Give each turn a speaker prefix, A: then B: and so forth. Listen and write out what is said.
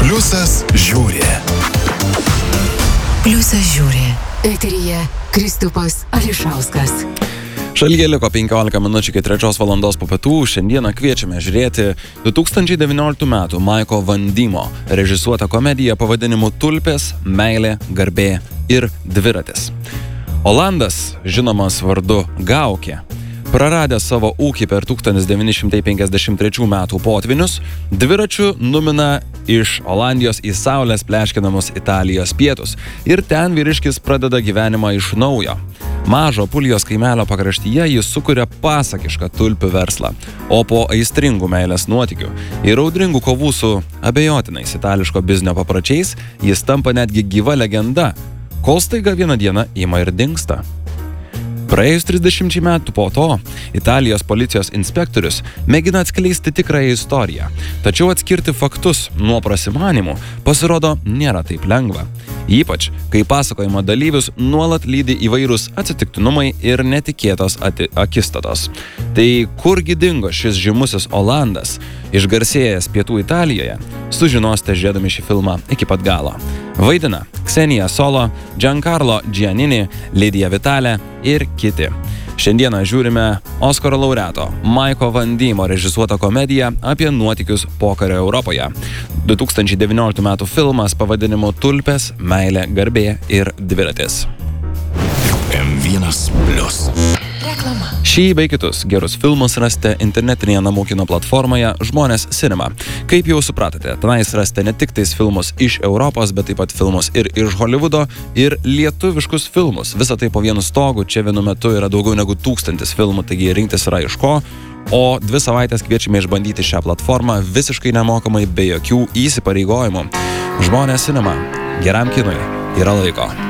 A: Pliusas žiūri.
B: Pliusas žiūri. Eteryje Kristupas Ališauskas.
C: Šalyje liko 15 minučių iki 3 valandos po pietų. Šiandieną kviečiame žiūrėti 2019 metų Maiko Vandymo režisuotą komediją pavadinimu Tulpės, meilė, garbė ir dviratis. Olandas, žinomas vardu Gaukė, praradęs savo ūkį per 1953 metų potvinius, dviračiu numina iš Olandijos į saulės pleškinamus Italijos pietus ir ten vyriškis pradeda gyvenimą iš naujo. Mažo Pulijos kaimelio pakraštyje jis sukuria pasakišką tulpių verslą, o po aistringų meilės nuotykių ir audringų kovų su abejotinais itališko biznio papročiais jis tampa netgi gyva legenda, kol staiga vieną dieną ima ir dingsta. Praėjus 30 metų po to, Italijos policijos inspektorius mėgina atskleisti tikrąją istoriją, tačiau atskirti faktus nuo prasimanimų pasirodo nėra taip lengva. Ypač, kai pasakojimo dalyvius nuolat lydi įvairūs atsitiktinumai ir netikėtos akistatos. Tai kurgi dingo šis žymusis Olandas, išgarsėjęs Pietų Italijoje, sužinosite žiūrėdami šį filmą iki pat galo. Vaidina Ksenija Solo, Giancarlo Giannini, Lidija Vitalė ir kiti. Šiandieną žiūrime Oskaro laureato Maiko Vandymo režisuotą komediją apie nuotykius pokario Europoje. 2019 metų filmas pavadinimu Tulpės, meilė, garbė ir dviratis.
A: M1 Plius.
B: Reklama.
C: Šį bei kitus gerus filmus rasite internetinėje namų kino platformoje Žmonės Cinema. Kaip jau supratote, tenais rasite ne tik tais filmus iš Europos, bet taip pat filmus ir iš Hollywoodo ir lietuviškus filmus. Visą tai po vienu stogu, čia vienu metu yra daugiau negu 1000 filmų, taigi rinktis yra iš ko. O 2 savaitės kviečiame išbandyti šią platformą visiškai nemokamai, be jokių įsipareigojimų. Žmonės Cinema. Geram kinui yra laiko.